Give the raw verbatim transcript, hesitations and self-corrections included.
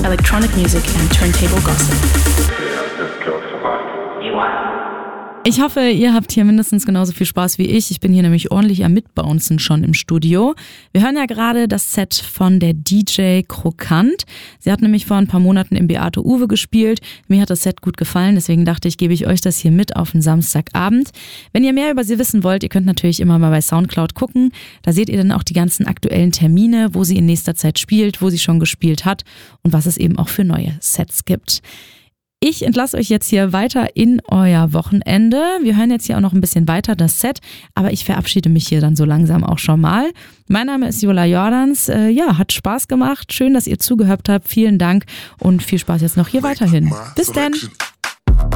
electronic music and turntable gossip. Ich hoffe, ihr habt hier mindestens genauso viel Spaß wie ich. Ich bin hier nämlich ordentlich am Mitbouncen schon im Studio. Wir hören ja gerade das Set von der D J Krokant. Sie hat nämlich vor ein paar Monaten im Beate Uwe gespielt. Mir hat das Set gut gefallen, deswegen dachte ich, gebe ich euch das hier mit auf den Samstagabend. Wenn ihr mehr über sie wissen wollt, ihr könnt natürlich immer mal bei Soundcloud gucken. Da seht ihr dann auch die ganzen aktuellen Termine, wo sie in nächster Zeit spielt, wo sie schon gespielt hat und was es eben auch für neue Sets gibt. Ich entlasse euch jetzt hier weiter in euer Wochenende. Wir hören jetzt hier auch noch ein bisschen weiter das Set, aber ich verabschiede mich hier dann so langsam auch schon mal. Mein Name ist Jola Jordans. Äh, ja, hat Spaß gemacht. Schön, dass ihr zugehört habt. Vielen Dank und viel Spaß jetzt noch hier weiterhin. Bis dann.